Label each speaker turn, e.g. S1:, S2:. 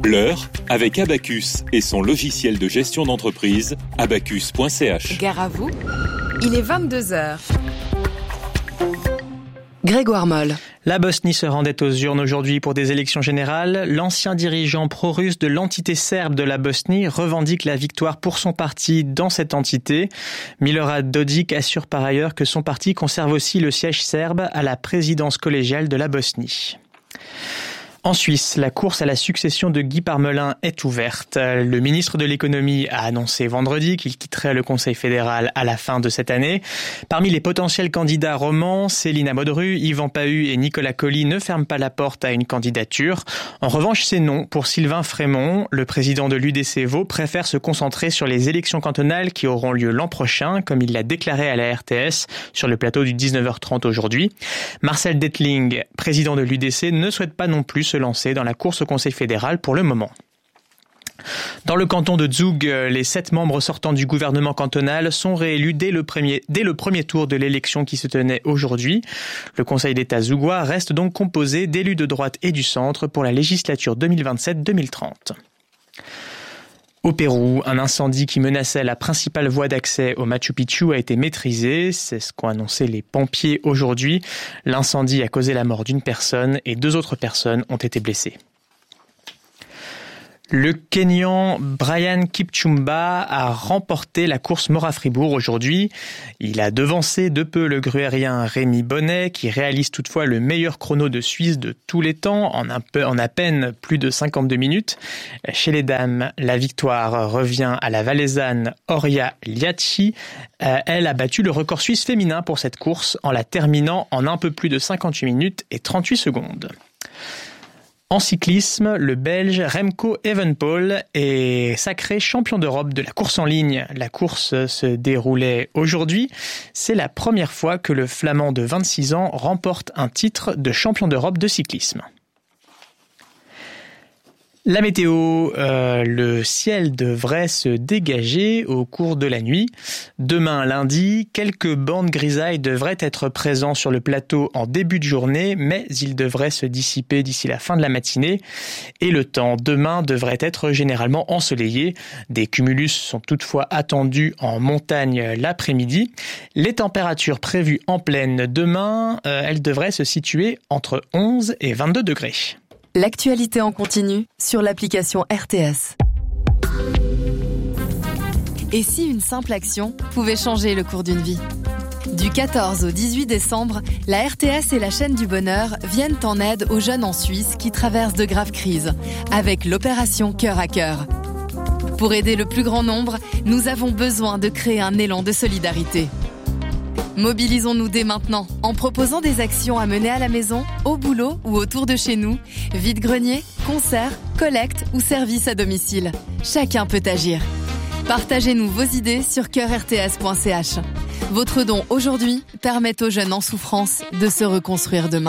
S1: L'heure avec Abacus et son logiciel de gestion d'entreprise, abacus.ch.
S2: Gare à vous, il est 22h. Grégoire Moll.
S3: La Bosnie se rendait aux urnes aujourd'hui pour des élections générales. L'ancien dirigeant pro-russe de l'entité serbe de la Bosnie revendique la victoire pour son parti dans cette entité. Milorad Dodik assure par ailleurs que son parti conserve aussi le siège serbe à la présidence collégiale de la Bosnie. En Suisse, la course à la succession de Guy Parmelin est ouverte. Le ministre de l'économie a annoncé vendredi qu'il quitterait le Conseil fédéral à la fin de cette année. Parmi les potentiels candidats romans, Céline Amodru, Yvan Pahu et Nicolas Colli ne ferment pas la porte à une candidature. En revanche, c'est non pour Sylvain Frémont. Le président de l'UDC Vaud préfère se concentrer sur les élections cantonales qui auront lieu l'an prochain, comme il l'a déclaré à la RTS sur le plateau du 19h30 aujourd'hui. Marcel Dettling, président de l'UDC, ne souhaite pas non plus se lancer dans la course au Conseil fédéral pour le moment. Dans le canton de Zug, les 7 membres sortants du gouvernement cantonal sont réélus dès le premier tour de l'élection qui se tenait aujourd'hui. Le Conseil d'État zougois reste donc composé d'élus de droite et du centre pour la législature 2027-2030. Au Pérou, un incendie qui menaçait la principale voie d'accès au Machu Picchu a été maîtrisé. C'est ce qu'ont annoncé les pompiers aujourd'hui. L'incendie a causé la mort d'une personne et 2 autres personnes ont été blessées. Le Kenyan Brian Kipchumba a remporté la course Mora-Fribourg aujourd'hui. Il a devancé de peu le gruérien Rémi Bonnet, qui réalise toutefois le meilleur chrono de Suisse de tous les temps, en à peine plus de 52 minutes. Chez les dames, la victoire revient à la Valaisanne Horia Liachi. Elle a battu le record suisse féminin pour cette course en la terminant en un peu plus de 58 minutes et 38 secondes. En cyclisme, le Belge Remco Evenepoel est sacré champion d'Europe de la course en ligne. La course se déroulait aujourd'hui. C'est la première fois que le Flamand de 26 ans remporte un titre de champion d'Europe de cyclisme. La météo, le ciel devrait se dégager au cours de la nuit. Demain lundi, quelques bandes grisailles devraient être présents sur le plateau en début de journée, mais ils devraient se dissiper d'ici la fin de la matinée. Et le temps demain devrait être généralement ensoleillé. Des cumulus sont toutefois attendus en montagne l'après-midi. Les températures prévues en plaine demain, elles devraient se situer entre 11 et 22 degrés.
S2: L'actualité en continu sur l'application RTS. Et si une simple action pouvait changer le cours d'une vie ? Du 14 au 18 décembre, la RTS et la chaîne du bonheur viennent en aide aux jeunes en Suisse qui traversent de graves crises, avec l'opération Cœur à Cœur. Pour aider le plus grand nombre, nous avons besoin de créer un élan de solidarité. Mobilisons-nous dès maintenant en proposant des actions à mener à la maison, au boulot ou autour de chez nous. Vide-grenier, concerts, collecte ou service à domicile. Chacun peut agir. Partagez-nous vos idées sur coeurrts.ch. Votre don aujourd'hui permet aux jeunes en souffrance de se reconstruire demain.